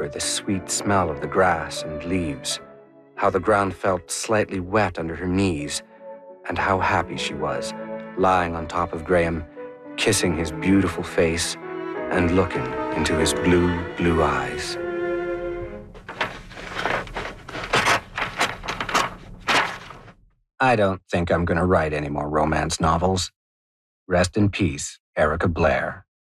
remember the sweet smell of the grass and leaves, how the ground felt slightly wet under her knees, and how happy she was, lying on top of Graham, kissing his beautiful face and looking into his blue, blue eyes. I don't think I'm going to write any more romance novels. Rest in peace, Erica Blair.